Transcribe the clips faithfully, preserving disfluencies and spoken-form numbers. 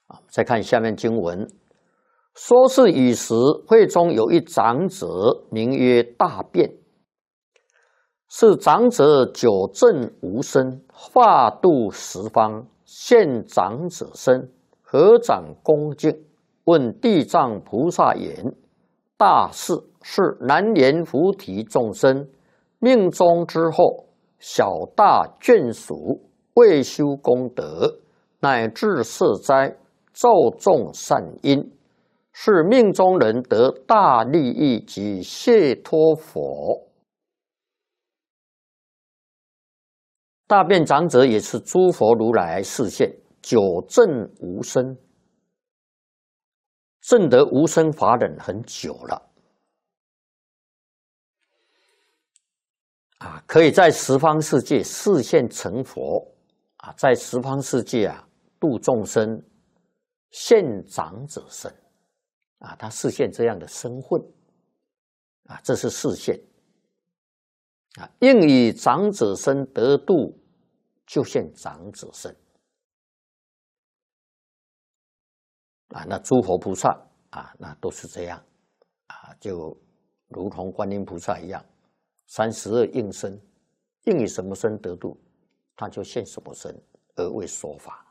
啊，再看下面经文，说是以时，会中有一长者，名曰大辩。是长者久证无生，化度十方，现长者身，合掌恭敬，问地藏菩萨言：大士是难言菩提众生，命中之后，小大眷属，未修功德，乃至摄灾，造众善因，是命中人得大利益及解脱佛。大辩长者也是诸佛如来示现，久证无生，证得无生法忍很久了啊，可以在十方世界示现成佛啊，在十方世界啊度众生，现长者身啊，他示现这样的身份啊，这是示现。啊，应以长者身得度，就现长者身。啊，那诸佛菩萨啊，那都是这样啊，就如同观音菩萨一样，三十二应身，应以什么身得度，他就现什么身而为说法。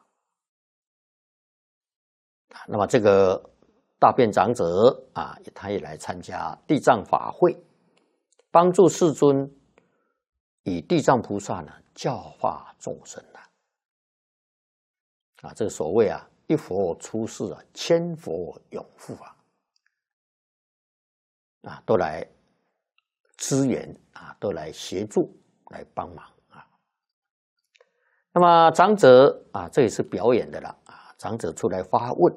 啊，那么这个大辩长者啊，他也来参加地藏法会，帮助世尊。以地藏菩萨呢教化众生啊，啊，这个所谓啊，一佛出世啊，千佛永护啊，啊，都来支援啊，都来协助，来帮忙啊。那么长者啊，这也是表演的了啊，长者出来发问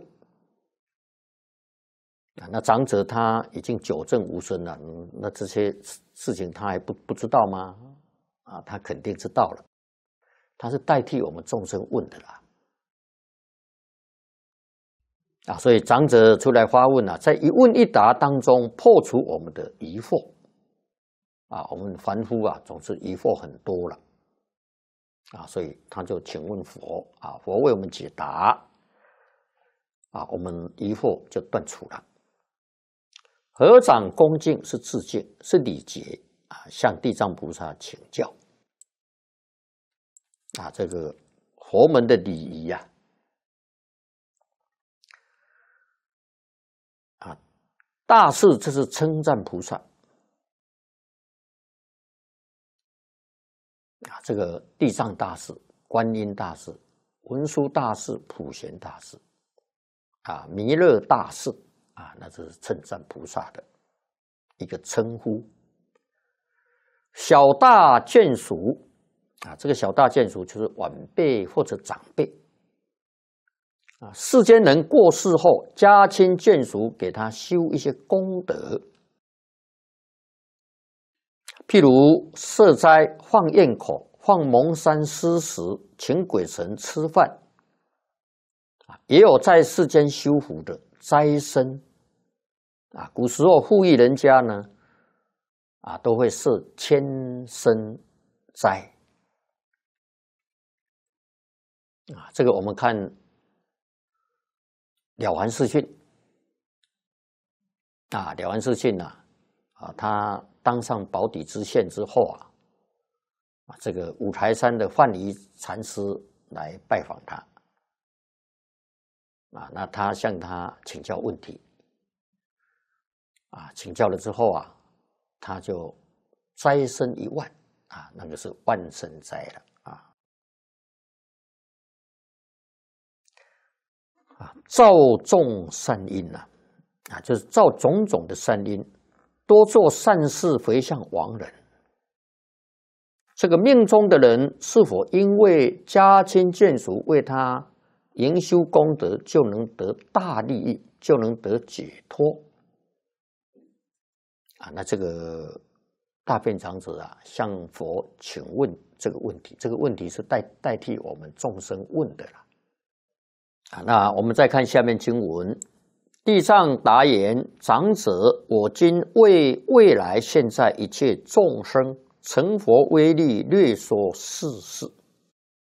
啊，那长者他已经久证无生了，那这些事情他还不不知道吗？啊，他肯定知道了，他是代替我们众生问的啦。啊，所以长者出来发问啊，在一问一答当中破除我们的疑惑。啊，我们凡夫啊，总是疑惑很多了。啊，所以他就请问佛啊，佛为我们解答。啊，我们疑惑就断除了。合掌恭敬是致敬，是礼节。啊，向地藏菩萨请教啊，这个佛门的礼仪呀，啊，大士这是称赞菩萨啊，这个地藏大士、观音大士、文殊大士、普贤大士啊，弥勒大士啊，那这是称赞菩萨的一个称呼。小大眷属啊，这个小大眷属就是晚辈或者长辈啊。世间人过世后，家亲眷属给他修一些功德，譬如设斋、放焰口、放蒙山施食、请鬼神吃饭啊，也有在世间修福的斋僧啊。古时候富裕人家呢。啊，都会设千僧斋啊。这个我们看《了凡四训》啊，《了凡四训》呐，啊，他当上保底知县之后啊，啊，这个五台山的范蠡禅师来拜访他啊，那他向他请教问题啊，请教了之后啊。他就斋僧一万啊，那个是万僧斋了啊！啊，造众善因呐，啊，就是造种种的善因，多做善事回向亡人。这个命中的人是否因为家亲眷属为他营修功德，就能得大利益，就能得解脱？啊，那这个大辩长者啊，向佛请问这个问题，这个问题是代代替我们众生问的啦。啊，那我们再看下面经文，地藏答言：长者，我今为未来现在一切众生成佛威力，略说世事。